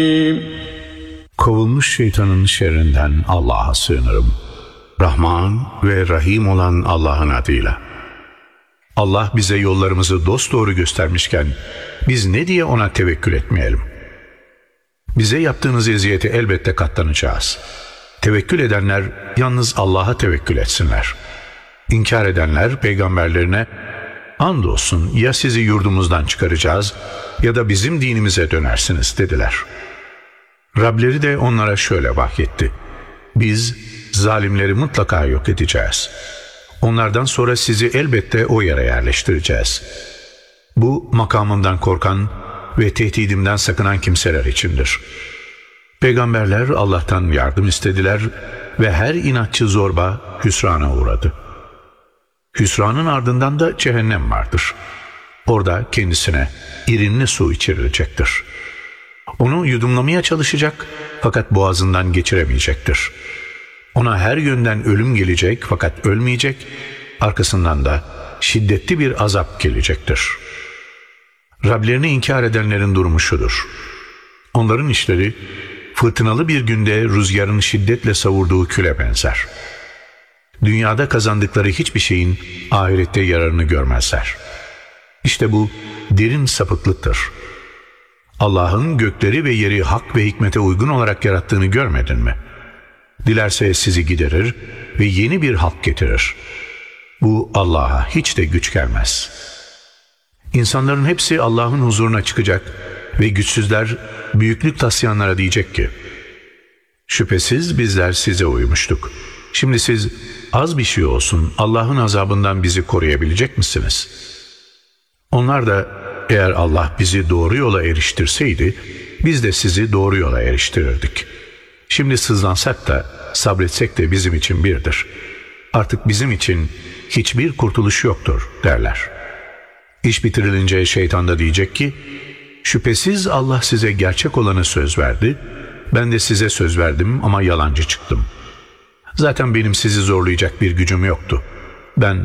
Kovulmuş şeytanın şerrinden Allah'a sığınırım. Rahman ve Rahim olan Allah'ın adıyla. Allah bize yollarımızı dosdoğru göstermişken biz ne diye ona tevekkül etmeyelim? Bize yaptığınız eziyeti elbette katlanacağız. Tevekkül edenler yalnız Allah'a tevekkül etsinler. İnkar edenler peygamberlerine andolsun ya sizi yurdumuzdan çıkaracağız ya da bizim dinimize dönersiniz dediler. Rableri de onlara şöyle vahyetti. Biz zalimleri mutlaka yok edeceğiz. Onlardan sonra sizi elbette o yere yerleştireceğiz. Bu makamımdan korkan ve tehdidimden sakınan kimseler içindir. Peygamberler Allah'tan yardım istediler ve her inatçı zorba hüsrana uğradı. Hüsranın ardından da cehennem vardır. Orada kendisine irinli su içirilecektir. Onu yudumlamaya çalışacak fakat boğazından geçiremeyecektir. Ona her yönden ölüm gelecek fakat ölmeyecek, arkasından da şiddetli bir azap gelecektir. Rablerini inkar edenlerin durumu şudur. Onların işleri fırtınalı bir günde rüzgarın şiddetle savurduğu küle benzer. Dünyada kazandıkları hiçbir şeyin ahirette yararını görmezler. İşte bu derin sapıklıktır. Allah'ın gökleri ve yeri hak ve hikmete uygun olarak yarattığını görmedin mi? Dilerse sizi giderir ve yeni bir halk getirir. Bu Allah'a hiç de güç gelmez. İnsanların hepsi Allah'ın huzuruna çıkacak ve güçsüzler büyüklük taslayanlara diyecek ki, şüphesiz bizler size uymuştuk. Şimdi siz az bir şey olsun Allah'ın azabından bizi koruyabilecek misiniz? Onlar da eğer Allah bizi doğru yola eriştirseydi biz de sizi doğru yola eriştirirdik. Şimdi sızlansak da sabretsek de bizim için birdir. Artık bizim için hiçbir kurtuluş yoktur derler. İş bitirilince şeytan da diyecek ki, şüphesiz Allah size gerçek olanı söz verdi. Ben de size söz verdim ama yalancı çıktım. Zaten benim sizi zorlayacak bir gücüm yoktu. Ben